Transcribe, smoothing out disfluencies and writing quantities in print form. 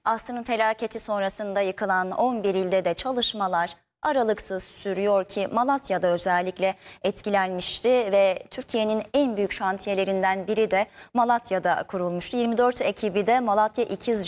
Asrın felaketi sonrasında yıkılan 11 ilde de çalışmalar aralıksız sürüyor ki Malatya'da özellikle etkilenmişti ve Türkiye'nin en büyük şantiyelerinden biri de Malatya'da kurulmuştu. 24 ekibi de Malatya İkizce